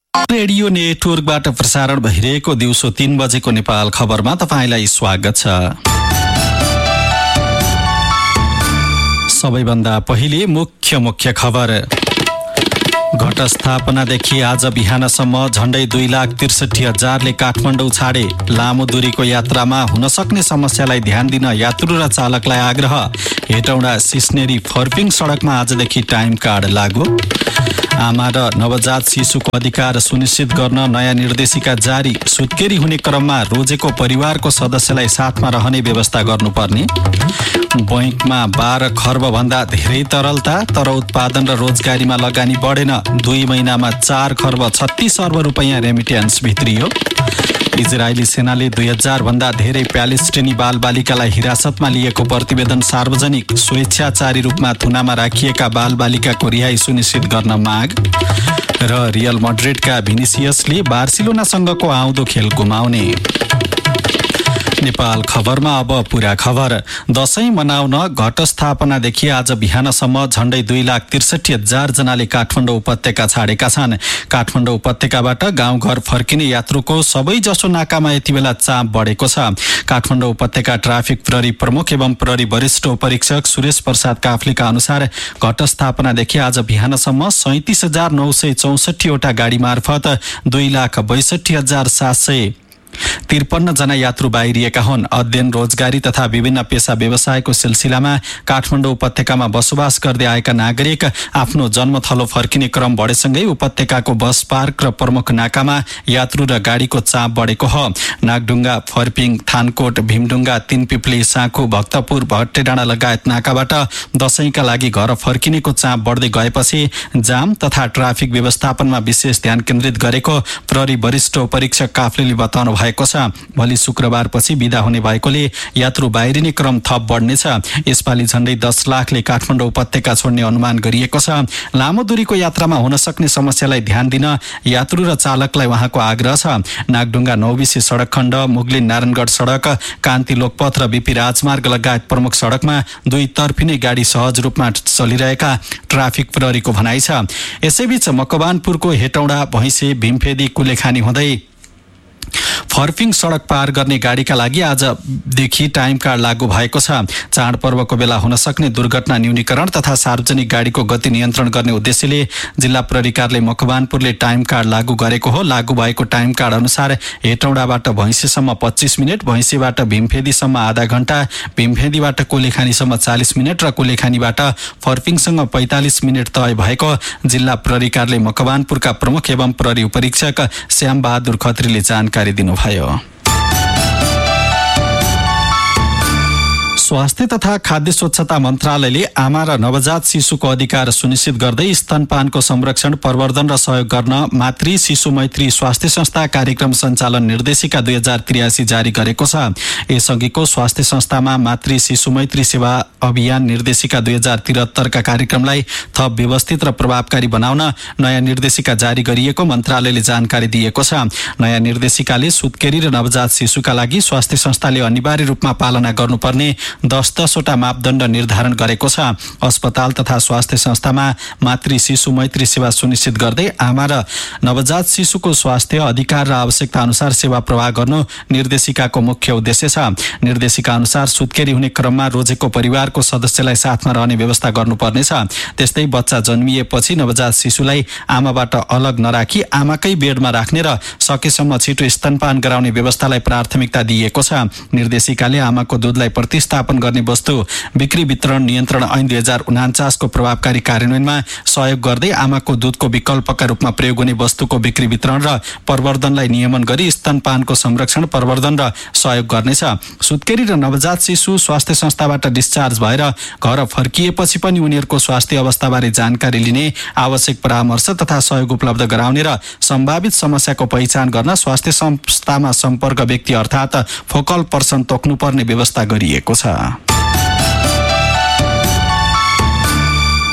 Radio नेटवर्कबाट प्रसारण भइरहेको दिउँसो 3 बजेको नेपाल खबरमा तपाईलाई स्वागत छ। सबैभन्दा पहिले मुख्य खबर। घटस्थापनादेखि आज बिहानसम्म झण्डै 2,63,000ले काठमाडौँ छाडे। लामो दूरीको यात्रामा हुन सक्ने समस्यालाई ध्यान दिन यात्रु र चालकलाई आग्रह। हेटौडा सिस्नेरी फर्पिङ सडकमा आजदेखि टाइम कार्ड लागू। आमा र नवजात शिशुको अधिकार सुनिश्चित गर्न नयाँ निर्देशिका जारी। सुत्केरी हुने क्रममा रोजेको परिवारको सदस्यलाई साथमा रहने व्यवस्था गर्नुपर्ने। बैंकमा 12 खर्ब भन्दा धेरै तरलता, तर उत्पादन र रोजगारीमा लगानी बढेन। 2 महिनामा 4 खर्ब 36 अर्ब रुपैयाँ रेमिट्यान्स भित्रियो। इजरायली सेनाले 2000 भन्दा धेरै प्यालेस्टिनी बालबालिकालाई हिरासतमा लिएको प्रतिवेदन सार्वजनिक। स्वेच्छाचारी रूपमा थुनामा राखिएका बालबालिकाको रिहाई सुनिश्चित गर्न माग। र रियल मड्रिडका भिनिसियसले बार्सिलोनासँगको आउँदो खेल गुमाउने। नेपाल खबरमा अब पूरा खबर। दशैं मनाउन घटस्थापनादेखि आज बिहानसम्म झण्डै 2,63,000 जनाले काठमाडौँ उपत्यका छाडेका छन्। काठमाडौँ उपत्यकाबाट गाउँघर फर्किने यात्रुको सबैजसो नाकामा यति बेला चाप बढेको छ। काठमाडौँ उपत्यका ट्राफिक प्रहरी प्रमुख एवं प्रहरी वरिष्ठ उपरीक्षक सुरेश प्रसाद काफ्लेका अनुसार घटस्थापनादेखि आज बिहानसम्म 37,964 वटा गाडी मार्फत 2,62,753 जना यात्रु बाहिरिएका हुन्। अध्ययन, रोजगारी तथा विभिन्न पेशा व्यवसायको सिलसिलामा काठमाडौँ उपत्यकामा बसोबास गर्दै आएका नागरिक आफ्नो जन्मथलो फर्किने क्रम बढेसँगै उपत्यकाको बस पार्क र प्रमुख नाकामा यात्रु र गाडीको चाप बढेको हो। नागढुङ्गा, फर्पिङ, थानकोट, भीमढुङ्गा, तीनपिप्ली, साँखु, भक्तपुर, भट्टेडाँडा लगायत नाकाबाट दशैंका लागि घर फर्किनेको चाप बढ्दै गएपछि जाम तथा ट्राफिक व्यवस्थापनमा विशेष ध्यान केन्द्रित गरेको प्रहरी वरिष्ठ उपरीक्षक काफ्लेले बताउनु भएको छ। भोलि शुक्रबारपछि बिदा हुने भएकोले यात्रु बाहिरिने क्रम थप बढ्नेछ। यसपालि झण्डै 10 लाखले काठमाडौँ उपत्यका छोड्ने अनुमान गरिएको छ। लामो दूरीको यात्रामा हुन सक्ने समस्यालाई ध्यान दिन यात्रु र चालकलाई उहाँको आग्रह छ। नागढुङ्गा नौबिसी सडक खण्ड, मुगलिन नारायणगढ सडक, कान्ति लोकपथ र बीपी राजमार्ग लगायत प्रमुख सडकमा दुई तर्फी नै गाडी सहज रूपमा चलिरहेका ट्राफिक प्रहरीको भनाइ छ। यसैबीच मकवानपुरको हेटौडा, भैँसे, भीमफेदी, कुलेखानी हुँदै फर्पिङ सडक पार गर्ने गाडीका लागि आजदेखि टाइम कार्ड लागू भएको छ। चाडपर्वको बेला हुन सक्ने दुर्घटना न्यूनीकरण तथा सार्वजनिक गाडीको गति नियन्त्रण गर्ने उद्देश्यले जिल्ला प्रहरी कार्यालय मकवानपुरले टाइम कार्ड लागू गरेको हो। लागू भएको टाइम कार्ड अनुसार हेटौडाबाट भैँसेसम्म 25 मिनट, भैँसेबाट भीमफेदीसम्म आधा घण्टा, भीमफेदीबाट कुलेखानीसम्म 40 मिनट र कुलेखानीबाट फर्पिङसँग 45 मिनट तय भएको जिल्ला प्रहरी कार्यालय मकवानपुरका प्रमुख एवं प्रहरी उपरीक्षक श्याम बहादुर खत्रीले जानकारी दिनुभयो। स्वास्थ्य तथा खाद्य स्वच्छता मन्त्रालयले आमा र नवजात शिशुको अधिकार सुनिश्चित गर्दै स्तनपानको संरक्षण, प्रवर्धन र सहयोग गर्न मातृ शिशु मैत्री स्वास्थ्य संस्था कार्यक्रम सञ्चालन निर्देशिका 2083 जारी गरेको छ। यसअघिको स्वास्थ्य संस्थामा मातृ शिशु मैत्री सेवा अभियान निर्देशिका 2073 का कार्यक्रमलाई थप व्यवस्थित र प्रभावकारी बनाउन नयाँ निर्देशिका जारी गरिएको मन्त्रालयले जानकारी दिएको छ। नयाँ निर्देशिकाले सुत्केरी र नवजात शिशुका लागि स्वास्थ्य संस्थाले अनिवार्य रूपमा पालना गर्नुपर्ने 10 वटा मापदण्ड निर्धारण गरेको छ। अस्पताल तथा स्वास्थ्य संस्थामा मातृ शिशु मैत्री सेवा सुनिश्चित गर्दै आमा र नवजात शिशुको स्वास्थ्य अधिकार र आवश्यकता अनुसार सेवा प्रवाह गर्नु निर्देशिकाको मुख्य उद्देश्य छ। निर्देशिका अनुसार सुत्केरी हुने क्रममा रोजेको परिवारको सदस्यलाई साथमा रहने व्यवस्था गर्नुपर्नेछ। त्यस्तै बच्चा जन्मिएपछि नवजात शिशुलाई आमाबाट अलग नराखी आमाकै बेडमा राख्ने र सकेसम्म छिटो स्तनपान गराउने व्यवस्थालाई प्राथमिकता दिएको छ। निर्देशिकाले आमाको दूधलाई प्रतिस्थापन गर्ने वस्तु बिक्री वितरण नियन्त्रण ऐन 2049 को प्रभावकारी कार्यान्वयनमा सहयोग गर्दै आमाको दूधको विकल्पका रूपमा प्रयोग हुने वस्तुको बिक्री वितरण र प्रवर्धनलाई नियमन गरी स्तनपानको संरक्षण, प्रवर्धन र सहयोग गर्नेछ। सुत्केरी र नवजात शिशु स्वास्थ्य संस्थाबाट डिस्चार्ज भएर घर फर्किएपछि पनि उनीहरूको स्वास्थ्य अवस्थाबारे जानकारी लिने, आवश्यक परामर्श तथा सहयोग उपलब्ध गराउने र सम्भावित समस्याको पहिचान गर्न स्वास्थ्य संस्थामा सम्पर्क व्यक्ति अर्थात् फोकल पर्सन तोक्नुपर्ने व्यवस्था गरिएको छ।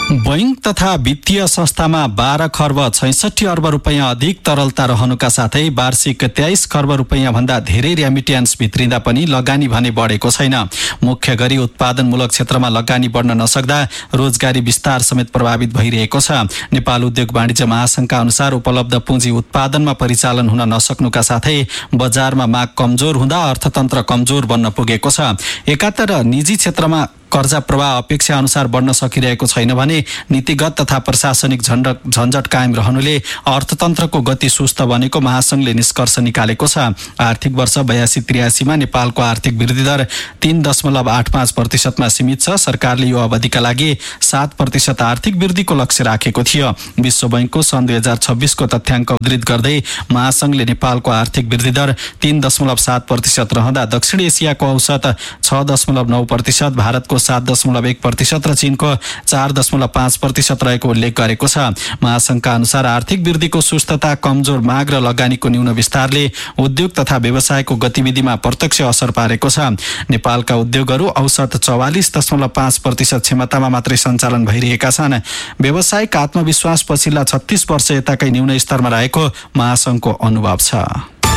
बैंक तथा वित्तीय संस्थामा 12 खर्ब 66 अर्ब रुपैयाँ अधिक तरलता रहनुका साथै वार्षिक 23 खर्ब रुपैयाँ भन्दा धेरै रेमिट्यान्स भित्रिँदा पनि लगानी भने बढेको छैन। मुख्य गरी उत्पादनमूलक क्षेत्रमा लगानी बढ्न नसक्दा रोजगारी विस्तार समेत प्रभावित भइरहेको छ। नेपाल उद्योग वाणिज्य महासंघका अनुसार उपलब्ध पुँजी उत्पादनमा परिचालन हुन नसक्नुका साथै बजारमा माग कमजोर हुँदा अर्थतन्त्र कमजोर बन्न पुगेको छ। एकातर निजी क्षेत्रमा कर्जा प्रवाह अपेक्षा अनुसार बढ्न सकिरहेको छैन भने नीतिगत तथा प्रशासनिक झन्झट कायम रहनुले अर्थतन्त्रको गति सुस्त बनेको महासंघले निष्कर्ष निकालेको छ। आर्थिक वर्ष 82-83 मा नेपालको आर्थिक वृद्धि दर 3.85% मा सीमित छ। सरकारले यो अवधिका लागि 7% आर्थिक वृद्धिको लक्ष्य राखेको थियो। विश्व बैंकको सन् 2026 को तथ्याङ्क उद्धृत गर्दै महासंघले नेपालको आर्थिक वृद्धि दर 3.7% रहँदा दक्षिण एसियाको औसत 6.9%, भारतको 7.1% र चीनको 4.5% रहेको उल्लेख गरेको छ। महासंघका अनुसार आर्थिक वृद्धिको सुस्तता, कमजोर माग र लगानीको न्यून विस्तारले उद्योग तथा व्यवसायको गतिविधिमा प्रत्यक्ष असर पारेको छ। नेपालका उद्योगहरू औसत 44.5% क्षमतामा मात्रै सञ्चालन भइरहेका छन्। व्यावसायिक आत्मविश्वास पछिल्ला 36 वर्ष यताकै न्यून स्तरमा रहेको महासंघको अनुभव छ।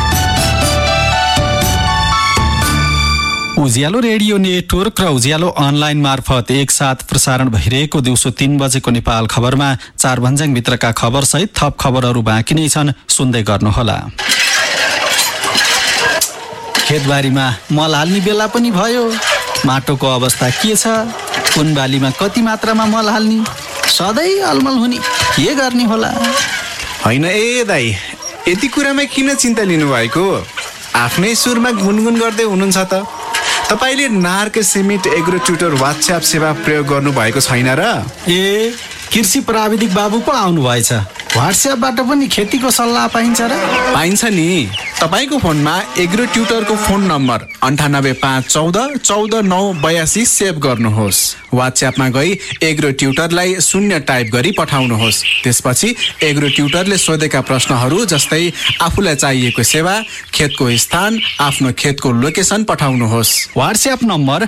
उज्यालो रेडियो नेटवर्क र उज्यालो अनलाइन मार्फत एकसाथ प्रसारण भइरहेको दिउँसो 3 बजेको नेपाल खबरमा 4 भन्ज्याङभित्रका खबर सहित थप खबरहरू बाँकी नै छन्, सुन्दै गर्नुहोला। खेतबारीमा मल हाल्ने बेला पनि भयो। माटोको अवस्था के छ? कुन बालीमा कति मात्रामा मल हाल्ने? सधैँ अलमल हुने के गर्ने होला? होइन ए दाइ, यति कुरामा किन चिन्ता लिनुभएको? आफ्नै सुरमा गुनगुन गर्दै हुनुहुन्छ त। तपाईले नार्क सिमेन्ट एग्रो ट्युटर व्हाट्सएप सेवा प्रयोग गर्नु भएको छैन र? ए, कृषि प्राविधिक बाबु पो आउनु भएछ। व्हाट्सएपबाट पनि खेतीको सल्लाह पाइन्छ र? पाइन्छ नि। तपाईको फोनमा एग्रो ट्युटरको फोन नम्बर 9851414982 सेभ गर्नुहोस्। व्हाट्सएपमा गई एग्रो ट्युटरलाई 0 टाइप गरी पठाउनुहोस्। त्यसपछि एग्रो ट्युटरले सोधेका प्रश्नहरू जस्तै आफूलाई चाहिएको सेवा, खेतको स्थान, आफ्नो खेतको लोकेसन पठाउनुहोस्। व्हाट्सएप नम्बर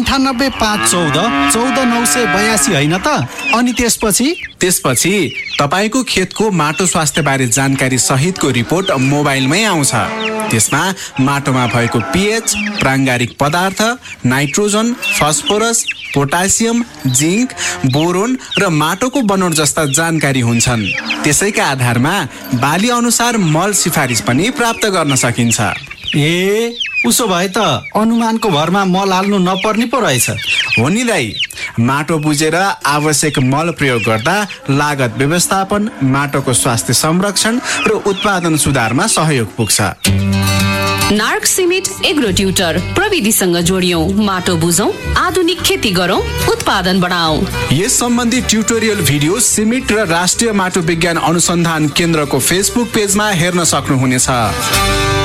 9851414982 होइन त? अनि त्यसपछि तपाईको खेतको माटो स्वास्थ्य बारे जानकारी सहितको रिपोर्ट मोबाइलमै आउँछ। त्यसमा माटोमा भएको पीएच, प्राङ्गारिक पदार्थ, nitrogen, phosphorus, potassium, zinc, boron र माटोको बनोट जस्ता जानकारी हुन्छन्। त्यसैका आधारमा बाली अनुसार मल सिफारिस पनि प्राप्त गर्न सकिन्छ। ए, उसो भए त अनुमानको भरमा मल हाल्नु नपर्ने पो रहेछ। हो नि दाइ, माटो बुझेर आवश्यक मल प्रयोग गर्दा लागत व्यवस्थापन, माटोको स्वास्थ्य संरक्षण र उत्पादन सुधारमा सहयोग पुग्छ। नार्क सिमेन्ट एग्रो ट्युटर, प्रविधिसँग जोडियौं, माटो बुझौं, आधुनिक खेती गरौं, उत्पादन बढाऊ। यस सम्बन्धी ट्युटोरियल भिडियो सिमेन्ट र राष्ट्रिय माटो विज्ञान अनुसन्धान केन्द्रको फेसबुक पेजमा हेर्न सक्नुहुनेछ।